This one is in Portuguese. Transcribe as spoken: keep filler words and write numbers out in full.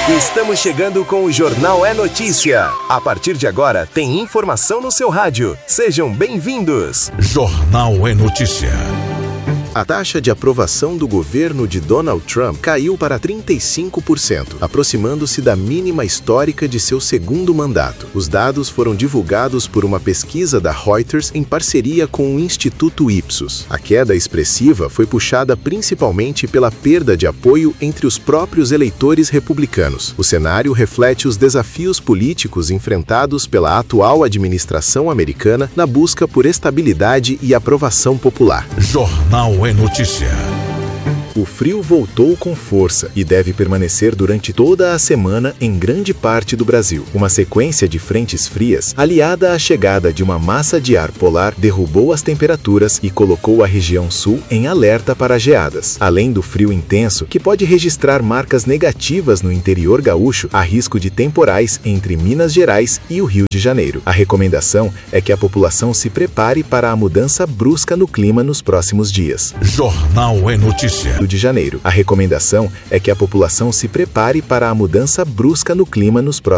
Estamos chegando com o Jornal É Notícia. A partir de agora, tem informação no seu rádio. Sejam bem-vindos. Jornal É Notícia. A taxa de aprovação do governo de Donald Trump caiu para trinta e cinco por cento, aproximando-se da mínima histórica de seu segundo mandato. Os dados foram divulgados por uma pesquisa da Reuters em parceria com o Instituto Ipsos. A queda expressiva foi puxada principalmente pela perda de apoio entre os próprios eleitores republicanos. O cenário reflete os desafios políticos enfrentados pela atual administração americana na busca por estabilidade e aprovação popular. Jornal É Notícia. O frio voltou com força e deve permanecer durante toda a semana em grande parte do Brasil. Uma sequência de frentes frias, aliada à chegada de uma massa de ar polar, derrubou as temperaturas e colocou a região sul em alerta para geadas. Além do frio intenso, que pode registrar marcas negativas no interior gaúcho, há risco de temporais entre Minas Gerais e o Rio de Janeiro. A recomendação é que a população se prepare para a mudança brusca no clima nos próximos dias. Jornal É Notícia. De Janeiro. A recomendação é que a população se prepare para a mudança brusca no clima nos próximos